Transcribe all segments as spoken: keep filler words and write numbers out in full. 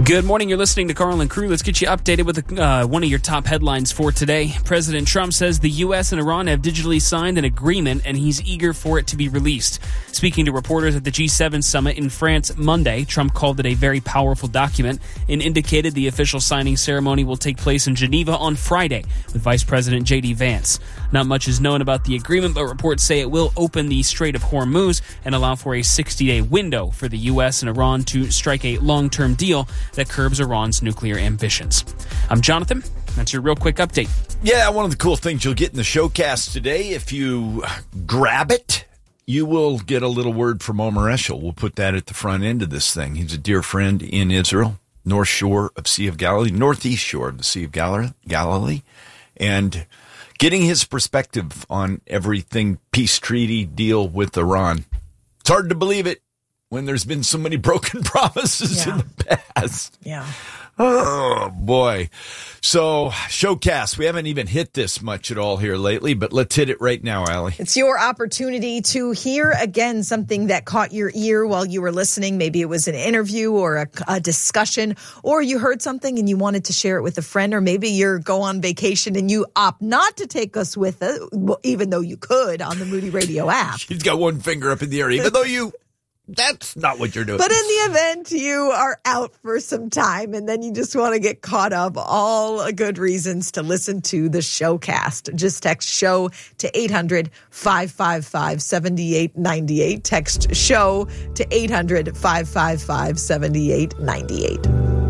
Good morning. You're listening to Carl and Crew. Let's get you updated with uh, one of your top headlines for today. President Trump says the U S and Iran have digitally signed an agreement, and he's eager for it to be released. Speaking to reporters at the G seven summit in France Monday, Trump called it a very powerful document and indicated the official signing ceremony will take place in Geneva on Friday with Vice President J D Vance. Not much is known about the agreement, but reports say it will open the Strait of Hormuz and allow for a sixty-day window for the U S and Iran to strike a long-term deal that curbs Iran's nuclear ambitions. I'm Jonathan. That's your real quick update. Yeah, one of the cool things you'll get in the showcast today, if you grab it, you will get a little word from Omer Eshel. We'll put that at the front end of this thing. He's a dear friend in Israel, north shore of Sea of Galilee, northeast shore of the Sea of Galilee, and getting his perspective on everything peace treaty deal with Iran. It's hard to believe it when there's been so many broken promises yeah. in the past. Yeah. Oh, boy. So, showcast. We haven't even hit this much at all here lately, but let's hit it right now, Allie. It's your opportunity to hear, again, something that caught your ear while you were listening. Maybe it was an interview or a, a discussion, or you heard something and you wanted to share it with a friend, or maybe you're go on vacation and you opt not to take us with it, even though you could on the Moody Radio app. She's got one finger up in the air, even though you... That's not what you're doing. But in the event you are out for some time and then you just want to get caught up, all good reasons to listen to the showcast. Just text SHOW to eight hundred, five five five, seven eight nine eight. Text SHOW to eight hundred, five five five, seven eight nine eight.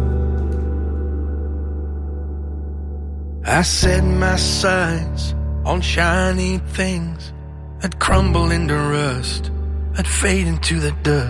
I set my sights on shiny things that crumble into rust, I'd fade into the dust.